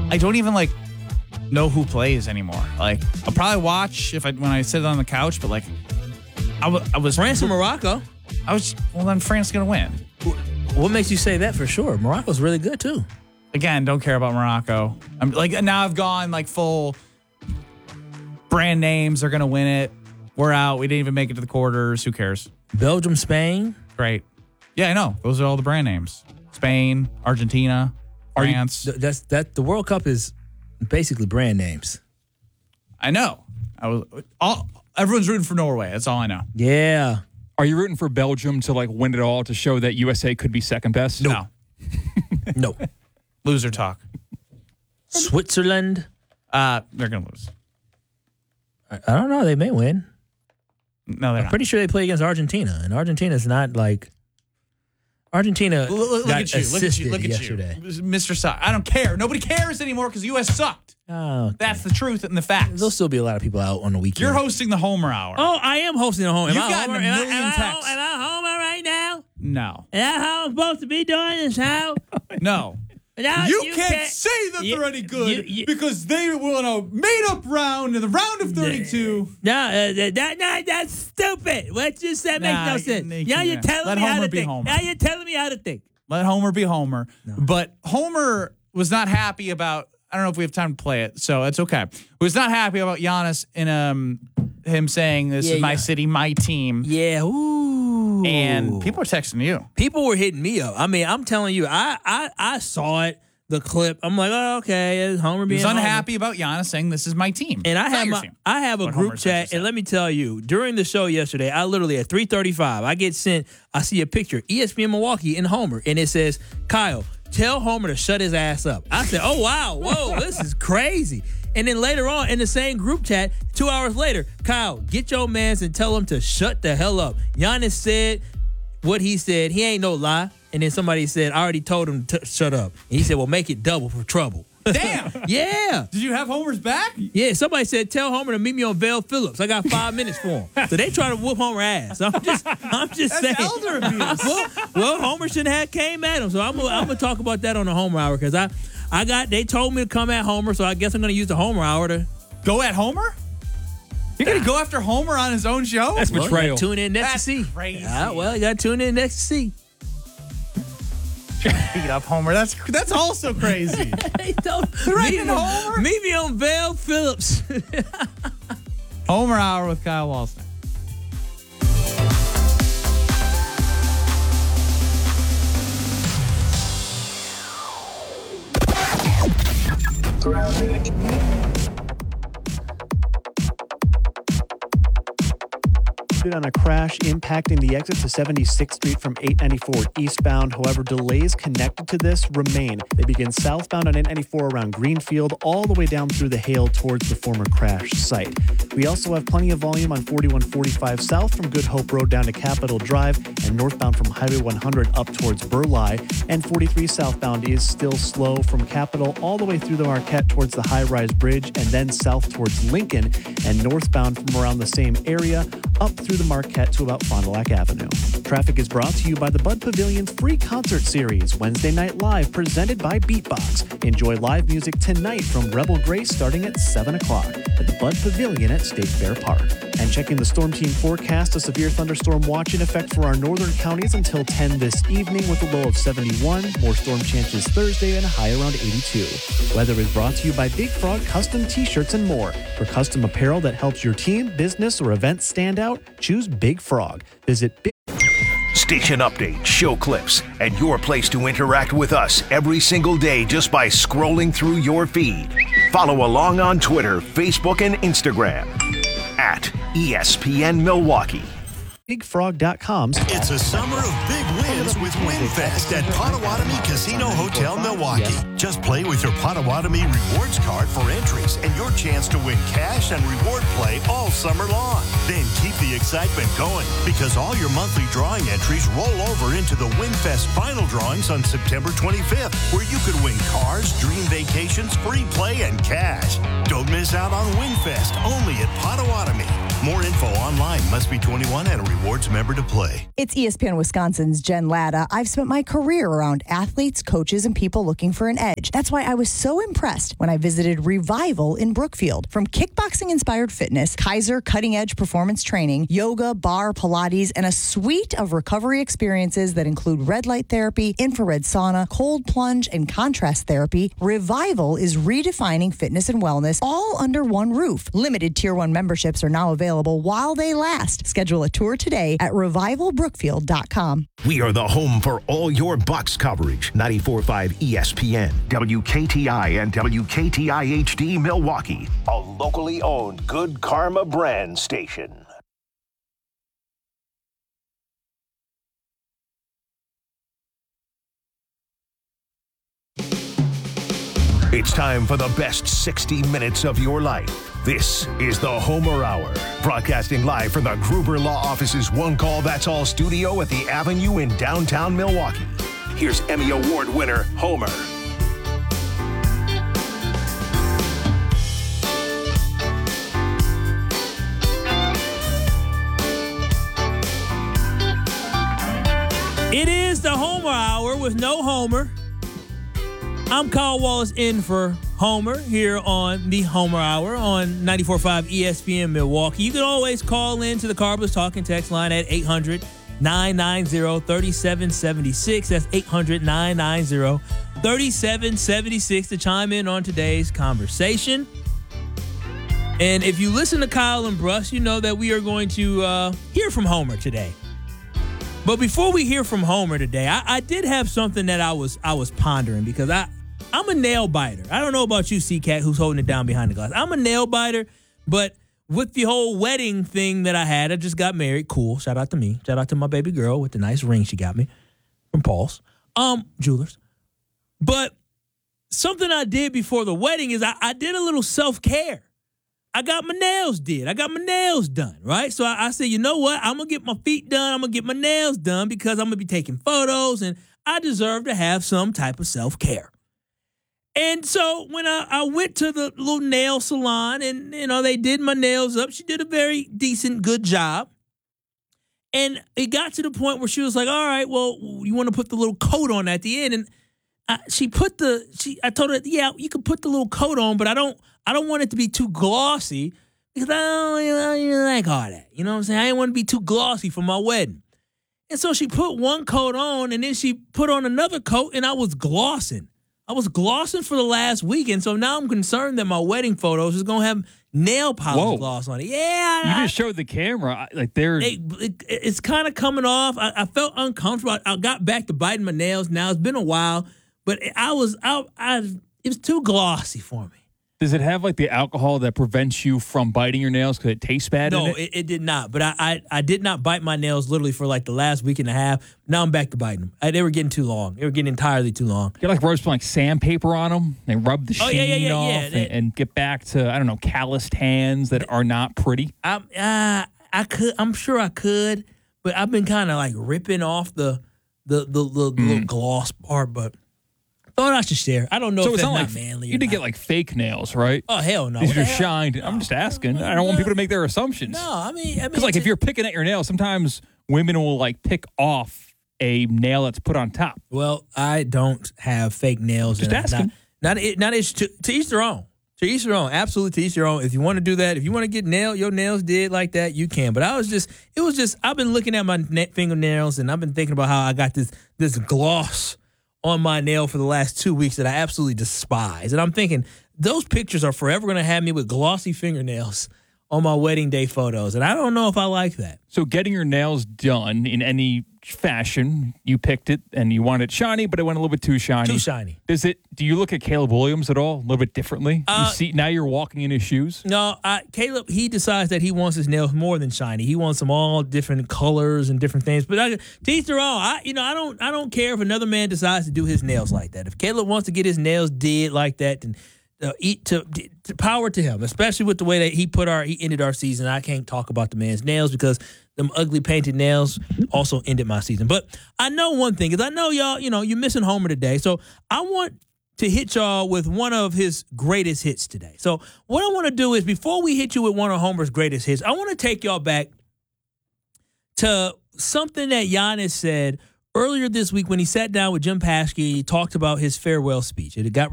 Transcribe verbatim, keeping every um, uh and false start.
I don't even like know who plays anymore. Like, I'll probably watch if I when I sit on the couch, but like, I, w- I was France and Morocco. I was well. Then France is gonna win. What makes you say that for sure? Morocco's really good too. Again, don't care about Morocco. I'm like now I've gone like full brand names are gonna win it. We're out. We didn't even make it to the quarters. Who cares? Belgium, Spain. Great. Yeah, I know. Those are all the brand names. Spain, Argentina, France. Th- that's that. The World Cup is basically brand names. I know. I was all. Everyone's rooting for Norway. That's all I know. Yeah. Are you rooting for Belgium to like win it all to show that U S A could be second best? No. No. Loser talk. Switzerland. Uh, they're gonna lose. I, I don't know. They may win. No, they're I'm not. pretty sure they play against Argentina, and Argentina's not like Argentina. Look, look, got at you. Look at you. Look at yesterday. you. Mister Suck. I don't care. Nobody cares anymore because U S sucked. Oh, okay. That's the truth and the facts. There'll still be a lot of people out on the weekend. You're hosting the Homer Hour. Oh, I am hosting a home. Am You've I gotten Homer? a Am I- million am I, texts. Am I Homer right now? No. Is that how I'm supposed to be doing this? How? No. No, You, can't, say that you- they're any good you- you- because they won a made-up round in the round of thirty-two. No, uh, that, that, that that's stupid. What you said makes Nah, no sense. you Now can't. you're telling Let me how Homer to be think. Homer. Now you're telling me how to think. Let Homer be Homer. But Homer was not happy about, I don't know if we have time to play it, so it's okay. He was not happy about Giannis in um, him saying, this Yeah, is my yeah. city, my team. Yeah. Ooh. And people are texting you. people were hitting me up. I mean, I'm telling you, I I, I saw it, the clip. I'm like, oh, okay, it's Homer He being was Homer. unhappy about Giannis saying, this is my team. And I It's not have your my, team. I have a What group Homer essentially chat, said. and let me tell you, during the show yesterday, I literally at three thirty-five, I get sent, I see a picture, E S P N Milwaukee and Homer, and it says, Kyle, tell Homer to shut his ass up. I said, oh wow, whoa, this is crazy. And then later on in the same group chat, two hours later, Kyle, get your mans and tell him to shut the hell up. Giannis said what he said. He ain't no lie. And then somebody said, I already told him to shut up. And he said, well, make it double for trouble. Damn. Yeah. Did you have Homer's back? Yeah, somebody said, tell Homer to meet me on Vale Phillips. I got five minutes for him. So they trying to whoop Homer ass. I'm just, I'm just That's saying. elder abuse. Well, well, Homer should have came at him. So I'm gonna, I'm gonna talk about that on the Homer Hour because I, I got. They told me to come at Homer, so I guess I'm gonna use the Homer Hour to Go at Homer? You're going to go after Homer on his own show? That's well, you betrayal. gotta tune in next That's to see. crazy. Yeah, well, you got to tune in next to see. Beat up Homer. That's that's also crazy. They told Threatening meet me- Homer? Meet me on Vale Phillips. Homer Hour with Kyle Walston. On a crash impacting the exit to seventy-sixth Street from eight ninety-four eastbound. However, delays connected to this remain. They begin southbound on eight ninety-four around Greenfield all the way down through the Hale towards the former crash site. We also have plenty of volume on forty-one forty-five south from Good Hope Road down to Capitol Drive and northbound from Highway one hundred up towards Burleigh. And forty-three southbound is still slow from Capitol all the way through the Marquette towards the high-rise bridge and then south towards Lincoln and northbound from around the same area up through the Marquette to about Fond du Lac Avenue. Traffic is brought to you by the Bud Pavilion Free Concert Series, Wednesday Night Live, presented by Beatbox. Enjoy live music tonight from Rebel Grace starting at seven o'clock at the Bud Pavilion at State Fair Park. And checking the Storm Team forecast, a severe thunderstorm watch in effect for our northern counties until ten this evening with a low of seventy-one. More storm chances Thursday and a high around eighty-two. Weather is brought to you by Big Frog Custom T-Shirts and more. For custom apparel that helps your team, business, or event stand out, choose Big Frog. Visit Big Station updates, show clips, and your place to interact with us every single day just by scrolling through your feed. Follow along on Twitter, Facebook, and Instagram at E S P N Milwaukee. big frog dot com. It's a summer of big wins with WinFest at Potawatomi Casino Hotel Milwaukee. Just play with your Potawatomi rewards card for entries and your chance to win cash and reward play all summer long. Then keep the excitement going because all your monthly drawing entries roll over into the WinFest final drawings on September twenty-fifth, where you could win cars, cars, dream vacations, free play, and cash. Don't miss out on WinFest, only at Potawatomi. More info online. Must be twenty-one and a rewards member to play. It's E S P N Wisconsin's Jen Latta. I've spent my career around athletes, coaches, and people looking for an edge. That's why I was so impressed when I visited Revival in Brookfield. From kickboxing-inspired fitness, Kaiser cutting-edge performance training, yoga, bar, Pilates, and a suite of recovery experiences that include red light therapy, infrared sauna, cold plunge, and contrast therapy, Revival is redefining fitness and wellness all under one roof. Limited Tier one memberships are now available while they last. Schedule a tour today at revival brookfield dot com. We are the home for all your Bucks coverage. ninety-four point five E S P N, W K T I, and W K T I H D Milwaukee. A locally owned Good Karma brand station. It's time for the best sixty minutes of your life. This is the Homer Hour, broadcasting live from the Gruber Law Office's One Call That's All studio at the Avenue in downtown Milwaukee. Here's Emmy Award winner, Homer. It is the Homer Hour with no Homer. I'm Kyle Wallace in for Homer here on the Homer Hour on ninety-four point five E S P N Milwaukee. You can always call in to the Carbless Talking text line at eight hundred nine nine zero three seven seven six. That's eight hundred nine nine zero three seven seven six to chime in on today's conversation. And if you listen to Kyle and Bruss, you know that we are going to uh, hear from Homer today. But before we hear from Homer today, I, I did have something that I was I was pondering because I, I'm a nail biter. I don't know about you, C-Cat, who's holding it down behind the glass. I'm a nail biter, but with the whole wedding thing that I had, I just got married. Cool. Shout out to me. Shout out to my baby girl with the nice ring she got me from Paul's um, Jewelers. But something I did before the wedding is I, I did a little self-care. I got my nails did. I got my nails done, right? So I, I said, you know what? I'm going to get my feet done. I'm going to get my nails done because I'm going to be taking photos, and I deserve to have some type of self-care. And so when I, I went to the little nail salon and, you know, they did my nails up, she did a very decent, good job. And it got to the point where she was like, all right, well, you want to put the little coat on at the end. And I, she put the, she, I told her, yeah, you can put the little coat on, but I don't, I don't want it to be too glossy because I don't, I don't really like all that. You know what I'm saying? I didn't want to be too glossy for my wedding. And so she put one coat on and then she put on another coat and I was glossing. I was glossing for the last week, and so now I'm concerned that my wedding photos is going to have nail polish Whoa. gloss on it. Yeah. You I, just showed the camera. Like they're. It, it, it's kind of coming off. I, I felt uncomfortable. I, I got back to biting my nails now. It's been a while, but I was I, I it was too glossy for me. Does it have like the alcohol that prevents you from biting your nails because it tastes bad? No, in it? It, it did not. But I, I I did not bite my nails literally for like the last week and a half. Now I'm back to biting them. I, they were getting too long. They were getting entirely too long. You like rub some like sandpaper on them and rub the oh, sheen yeah, yeah, yeah, off yeah. And, That, and get back to, I don't know, calloused hands that are not pretty. I'm, uh, I could. I'm sure I could, but I've been kind of like ripping off the the the, the mm. little gloss part, but. Thought I should share. I don't know so if it's that's not not like, manly. You or didn't not. get like fake nails, right? Oh hell no! These What are the hell? shined. No. I'm just asking. I don't want people to make their assumptions. No, I mean, I mean, Because like if you're picking at your nails, sometimes women will like pick off a nail that's put on top. Well, I don't have fake nails. Just and asking. Not, not, not it's to, to each their own. To each their own. Absolutely to each their own. If you want to do that, if you want to get nail your nails did like that, you can. But I was just, it was just, I've been looking at my fingernails and I've been thinking about how I got this this gloss on my nail for the last two weeks that I absolutely despise. And I'm thinking, those pictures are forever going to have me with glossy fingernails on my wedding day photos. And I don't know if I like that. So getting your nails done in any fashion, you picked it and you wanted it shiny, but it went a little bit too shiny. Too shiny. Does it? Do you look at Caleb Williams at all a little bit differently? Uh, you see, now you're walking in his shoes? No, I, Caleb, he decides that he wants his nails more than shiny. He wants them all different colors and different things. But I, to each their own. I, you know, I don't, I don't care if another man decides to do his nails like that. If Caleb wants to get his nails did like that, then uh, eat to, to power to him. Especially with the way that he put our, he ended our season. I can't talk about the man's nails because them ugly painted nails also ended my season. But I know one thing is I know y'all, you know, you're missing Homer today. So I want to hit y'all with one of his greatest hits today. So what I want to do is, before we hit you with one of Homer's greatest hits, I want to take y'all back to something that Giannis said earlier this week when he sat down with Jim Paschke. He talked about his farewell speech. It got